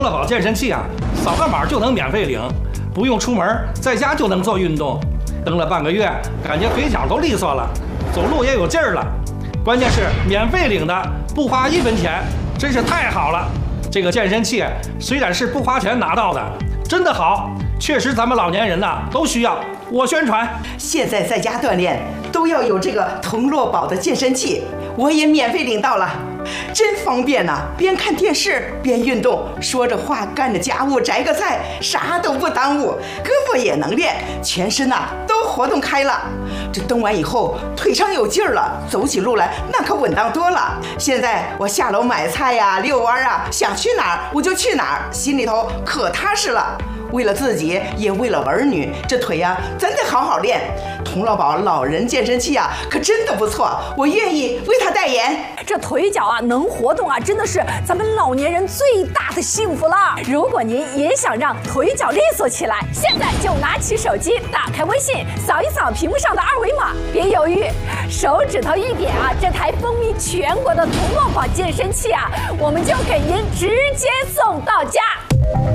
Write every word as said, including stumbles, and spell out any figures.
乐宝健身器啊，扫个码就能免费领，不用出门，在家就能做运动。蹬了半个月，感觉腿脚都利索了，走路也有劲儿了。关键是免费领的，不花一分钱，真是太好了。这个健身器虽然是不花钱拿到的，真的好，确实咱们老年人呐都需要。我宣传， 现在在家锻炼都要有这个同乐宝的健身器，我也免费领到了。真方便呐、啊！边看电视边运动，说着话干着家务，摘个菜，啥都不耽误，胳膊也能练，全身呐、啊、都活动开了。这蹬完以后，腿上有劲儿了，走起路来那可稳当多了。现在我下楼买菜呀、遛弯啊，想去哪儿我就去哪儿，心里头可踏实了。为了自己，也为了儿女，这腿呀、啊、真得好好练。童乐宝老人健身器啊，可真的不错，我愿意为他代言。 这腿脚啊能活动啊，真的是咱们老年人最大的幸福了。如果您也想让腿脚利索起来，现在就拿起手机，打开微信，扫一扫屏幕上的二维码，别犹豫，手指头一点啊，这台风靡全国的童乐宝健身器啊，我们就给您直接送到家。